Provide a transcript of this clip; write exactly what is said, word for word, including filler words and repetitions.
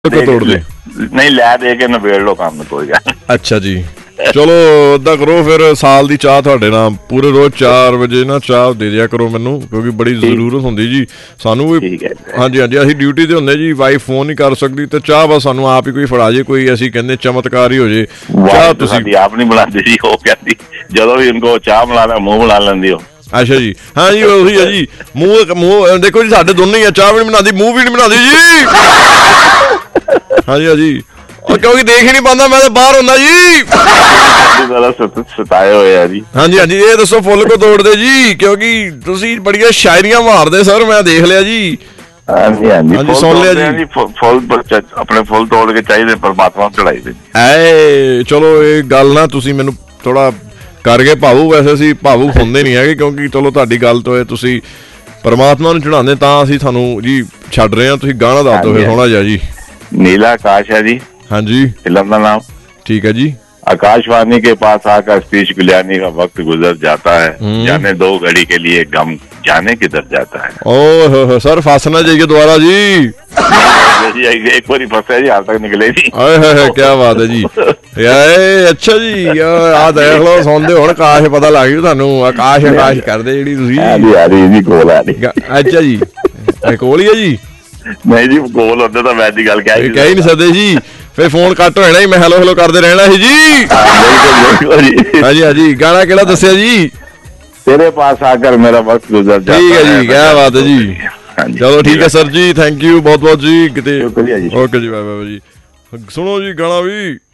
ਤੋੜ ਦੇ ਨਹੀਂ ਲੈ ਦੇ ਕੇ ਨਵੇੜ ਲੋ ਕੰਮ ਕੋਈ ਗੱਲ। ਅੱਛਾ ਜੀ ਚਲੋ ਏਦਾਂ ਕਰੋ ਫਿਰ ਸਾਲ ਦੀ ਚਾਹ ਤੁਹਾਡੇ ਨਾਲ ਪੂਰੇ ਰੋਜ਼ ਚਾਰ ਵਜੇ ਨਾ ਚਾਹ ਦੇ ਦਿਆ ਕਰੋ ਮੈਨੂੰ ਕਿਉਂਕਿ ਬੜੀ ਜ਼ਰੂਰਤ ਹੁੰਦੀ ਜੀ ਸਾਨੂੰ ਵੀ। ਹਾਂਜੀ ਹਾਂਜੀ ਅਸੀਂ ਡਿਊਟੀ ਤੇ ਹੁੰਦੇ ਜੀ ਵਾਈਫ ਫੋਨ ਨਹੀਂ ਕਰ ਸਕਦੀ ਤੇ ਚਾਹ ਬਸ ਸਾਨੂੰ ਆਪ ਹੀ ਕੋਈ ਫੜਾ ਜੇ ਕੋਈ ਅਸੀਂ ਕਹਿੰਦੇ ਚਮਤਕਾਰ ਹੀ ਹੋ ਜੇ। ਚਾਹ ਤੁਸੀਂ ਆਪ ਨਹੀਂ ਬਣਾਉਂਦੇ ਜੀ ਉਹ ਕਹਿੰਦੀ ਜਦੋਂ ਵੀ ਉनको ਚਾਹ ਬਣਾਣਾ ਮੂੰਹ ਬਣਾ ਲੈਂਦੀ ਹੋ। ਅੱਛਾ ਜੀ ਹਾਂ ਜੀ ਉਹੀ ਹੈ ਜੀ ਮੂੰਹ ਮੂੰਹ ਦੇਖੋ ਜੀ ਸਾਡੇ ਦੋਨੋਂ ਹੀ ਆ ਚਾਹ ਵੀ ਨਹੀਂ ਬਣਾਉਂਦੀ ਮੂੰਹ ਵੀ ਨਹੀਂ ਬਣਾਉਂਦੀ ਜੀ। ਹਾਂਜੀ ਹਾਂਜੀ ਕਿਉਂਕਿ ਦੇਖ ਹੀ ਨਹੀਂ ਪਾਉਂਦਾ ਮੈਂ ਤਾਂ ਬਾਹਰ ਹੁੰਦਾ ਜੀ। ਸਤਾਏ ਹੋਏ ਆ ਜੀ। ਹਾਂਜੀ ਹਾਂਜੀ ਇਹ ਦੱਸੋ ਫੁੱਲ ਕੋ ਤੋੜਦੇ ਜੀ ਕਿਉਂਕਿ ਤੁਸੀਂ ਬੜੀਆਂ ਸ਼ਾਇਰੀਆਂ ਮਾਰਦੇ ਸਰ ਮੈਂ ਦੇਖ ਲਿਆ ਜੀ। ਹਾਂਜੀ ਹਾਂਜੀ ਸੁਣ ਲਿਆ ਜੀ ਫੁੱਲ ਆਪਣੇ ਫੁੱਲ ਤੋੜ ਕੇ ਚਾਹੀਦੇ ਪਰਮਾਤਮਾ ਨੂੰ ਚੜਾਈ ਦੇ। ਐ ਚਲੋ ਇਹ ਗੱਲ ਨਾ ਤੁਸੀਂ ਮੈਨੂੰ ਥੋੜਾ ਕਰਕੇ ਭਾਵੂ ਵੈਸੇ ਅਸੀਂ ਭਾਵੁਕ ਹੁੰਦੇ ਨਹੀਂ ਹੈਗੇ ਕਿਉਂਕਿ ਚਲੋ ਤੁਹਾਡੀ ਗੱਲ ਤੋਂ ਇਹ ਤੁਸੀਂ ਪਰਮਾਤਮਾ ਨੂੰ ਚੜਾਉਂਦੇ ਤਾਂ ਅਸੀਂ ਤੁਹਾਨੂੰ ਜੀ ਛੱਡ ਰਹੇ ਹਾਂ। ਤੁਸੀਂ ਗਾਣਾ ਦੱਸ ਦਿਓ ਫਿਰ ਥੋੜਾ ਜਿਹਾ ਜੀ। नीला आकाश है जी। हाँ जी फिल्म का नाम ठीक है जी। आकाशवाणी के पास आकर स्पीच गुलियानी का वक्त गुजर जाता है जाने दो घड़ी के लिए गम जाने किधर जाता है। ओह सर फंसना चाहिए दोबारा जी। एक बार फंसा जी हाल तक निकले जी। क्या बात है जी अच्छा जी आ देख लो सुनते हो आकाश पता लग गया थानू आकाश आकाश करदे जेहड़ी तुसीं। अच्छा जी कोल ही है जी। नहीं जी कोल होंदे तां मैं दी गल कह कह ही नहीं सकदे जी फिर फोन कट हो जाना ही मैं हैलो हैलो करदे रहना ही जी। हाँ जी हाँ जी गाना केड़ा दस्सिया जी। तेरे पास आकर मेरा वक्त गुजर जाता है। ठीक है जी क्या बात है जी। चलो ठीक है सर जी थैंक यू बहुत बहुत जी किते ओके जी बाय बाय जी। सुनो जी गाना भी।